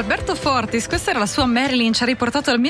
Alberto Fortis, questa era la sua Marilyn, ci ha riportato al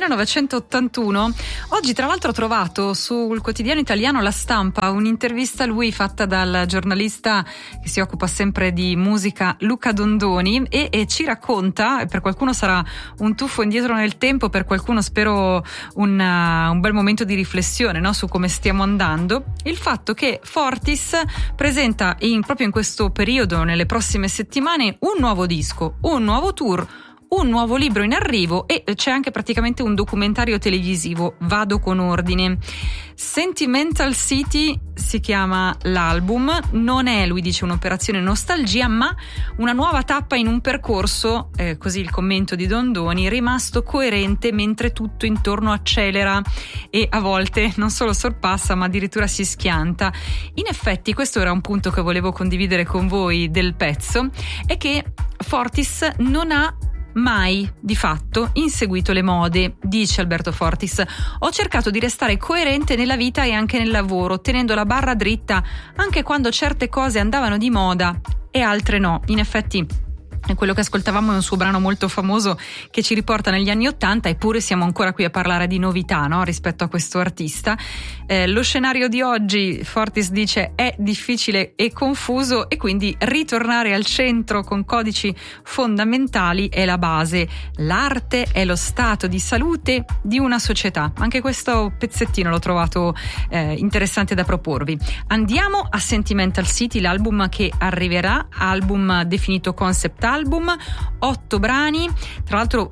1981. Oggi tra l'altro ho trovato sul quotidiano italiano La Stampa un'intervista a lui fatta dal giornalista che si occupa sempre di musica Luca Dondoni e ci racconta, per qualcuno sarà un tuffo indietro nel tempo, per qualcuno spero un bel momento di riflessione, no, su come stiamo andando, il fatto che Fortis presenta proprio in questo periodo, nelle prossime settimane, un nuovo disco, un nuovo tour, un nuovo libro in arrivo e c'è anche praticamente un documentario televisivo. Vado con ordine. Sentimental City si chiama l'album, non è, lui dice, un'operazione nostalgia, ma una nuova tappa in un percorso, così il commento di Dondoni, rimasto coerente mentre tutto intorno accelera e a volte non solo sorpassa ma addirittura si schianta. In effetti questo era un punto che volevo condividere con voi del pezzo, è che Fortis non ha mai di fatto inseguito le mode, dice Alberto Fortis. Ho cercato di restare coerente nella vita e anche nel lavoro, tenendo la barra dritta anche quando certe cose andavano di moda e altre no. In effetti quello che ascoltavamo è un suo brano molto famoso che ci riporta negli anni '80, eppure siamo ancora qui a parlare di novità, no? Rispetto a questo artista. Lo scenario di oggi, Fortis dice, è difficile e confuso e quindi ritornare al centro con codici fondamentali è la base. L'arte è lo stato di salute di una società. Anche questo pezzettino l'ho trovato interessante da proporvi. Andiamo a Sentimental City, l'album che arriverà, album definito concept album, 8 brani, tra l'altro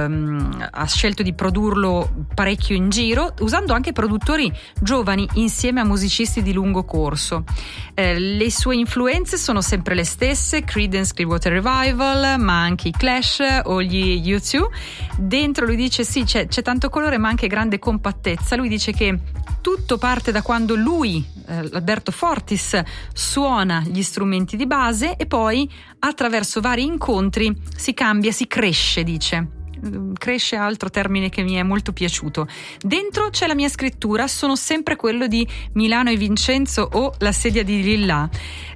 ha scelto di produrlo parecchio in giro, usando anche produttori giovani insieme a musicisti di lungo corso. Le sue influenze sono sempre le stesse, Creedence Clearwater Revival, ma anche i Clash o gli U2. Dentro lui dice sì, c'è tanto colore ma anche grande compattezza. Lui dice che tutto parte da quando lui, Alberto Fortis, suona gli strumenti di base e poi attraverso vari incontri si cambia, si cresce, dice. Cresce, altro termine che mi è molto piaciuto. Dentro c'è la mia scrittura, sono sempre quello di Milano e Vincenzo o La sedia di Lillà.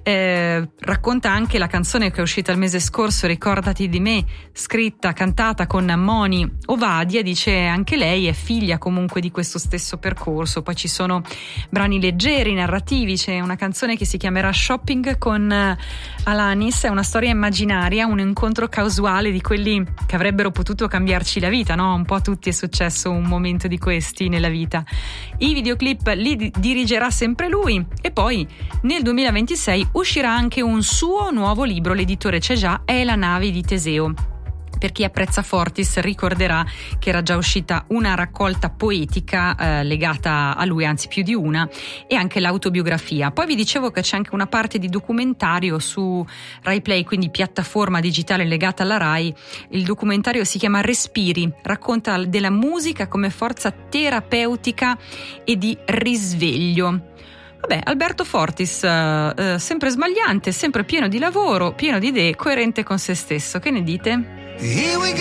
Racconta anche la canzone che è uscita il mese scorso, Ricordati di me, scritta, cantata con Moni Ovadia. Dice anche lei è figlia comunque di questo stesso percorso. Poi ci sono brani leggeri, narrativi, c'è una canzone che si chiamerà Shopping con Alanis, è una storia immaginaria, un incontro casuale di quelli che avrebbero potuto cambiarci la vita, no? Un po' a tutti è successo un momento di questi nella vita. I videoclip li dirigerà sempre lui e poi nel 2026 uscirà anche un suo nuovo libro, l'editore c'è già, è La nave di Teseo. Per chi apprezza Fortis ricorderà che era già uscita una raccolta poetica legata a lui, anzi più di una, e anche l'autobiografia. Poi vi dicevo che c'è anche una parte di documentario su Rai Play, quindi piattaforma digitale legata alla Rai. Il documentario si chiama Respiri, racconta della musica come forza terapeutica e di risveglio. Vabbè, Alberto Fortis, sempre smagliante, sempre pieno di lavoro, pieno di idee, coerente con se stesso. Che ne dite? Here we